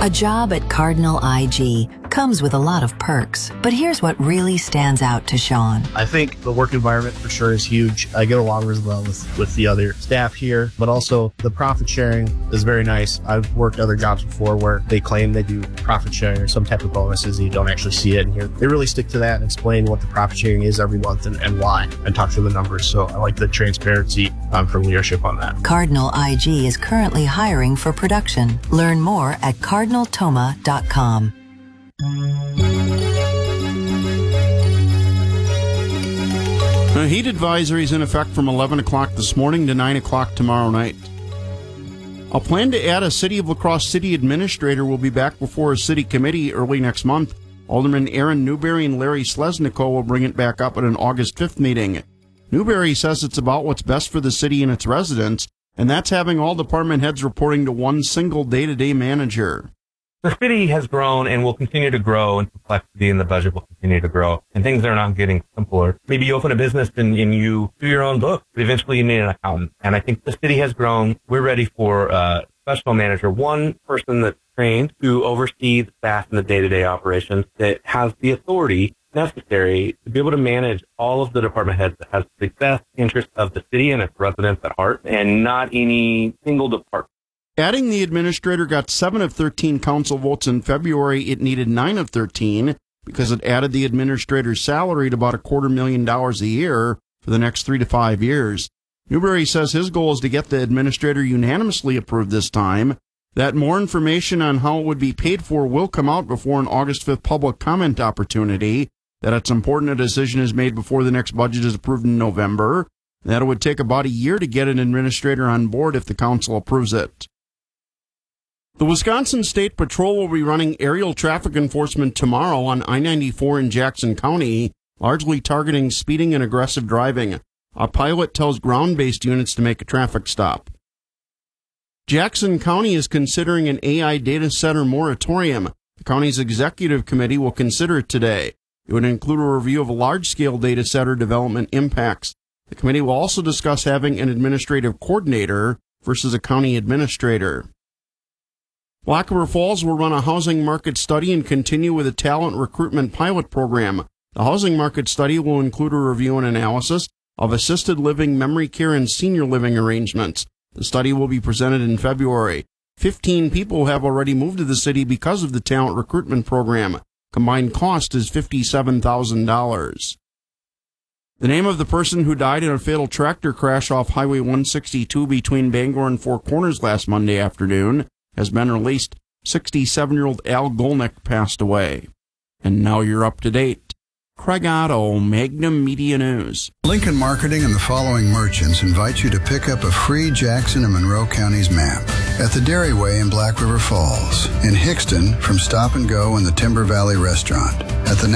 A job at Cardinal IG comes with a lot of perks, but here's what really stands out to Sean. I think the work environment for sure is huge. I get along really well with the other staff here, but also the profit sharing is very nice. I've worked other jobs before where they claim they do profit sharing or some type of bonuses and you don't actually see it. And here they really stick to that and explain what the profit sharing is every month and why, and talk through the numbers. So I like the transparency from leadership on that. Cardinal IG is currently hiring for production. Learn more at cardinaltoma.com. A heat advisory is in effect from 11 o'clock this morning to 9 o'clock tomorrow night. A plan to add a City of La Crosse city administrator will be back before a city committee early next month. Alderman Aaron Newberry and Larry Slesniko will bring it back up at an August 5th meeting. Newberry says it's about what's best for the city and its residents, and that's having all department heads reporting to one single day-to-day manager. The city has grown and will continue to grow, and complexity in the budget will continue to grow, and things are not getting simpler. Maybe you open a business and you do your own book, but eventually you need an accountant. And I think the city has grown. We're ready for a professional manager, one person that's trained to oversee the staff and the day-to-day operations, that has the authority necessary to be able to manage all of the department heads, that has the best interest of the city and its residents at heart, and not any single department. Adding the administrator got 7 of 13 council votes in February. It needed 9 of 13 because it added the administrator's salary to about $250,000 a year for the next 3 to 5 years. Newberry says his goal is to get the administrator unanimously approved this time, that more information on how it would be paid for will come out before an August 5th public comment opportunity, that it's important a decision is made before the next budget is approved in November, that it would take about a year to get an administrator on board if the council approves it. The Wisconsin State Patrol will be running aerial traffic enforcement tomorrow on I-94 in Jackson County, largely targeting speeding and aggressive driving. A pilot tells ground-based units to make a traffic stop. Jackson County is considering an AI data center moratorium. The county's executive committee will consider it today. It would include a review of large-scale data center development impacts. The committee will also discuss having an administrative coordinator versus a county administrator. Black River Falls will run a housing market study and continue with a talent recruitment pilot program. The housing market study will include a review and analysis of assisted living, memory care, and senior living arrangements. The study will be presented in February. 15 people have already moved to the city because of the talent recruitment program. Combined cost is $57,000. The name of the person who died in a fatal tractor crash off Highway 162 between Bangor and Four Corners last Monday afternoon has been released. 67-year-old Al Golnick passed away. And now you're up to date. Craig Otto, Magnum Media News. Lincoln Marketing and the following merchants invite you to pick up a free Jackson and Monroe Counties map at the Dairyway in Black River Falls, in Hickston from Stop and Go and the Timber Valley Restaurant, at the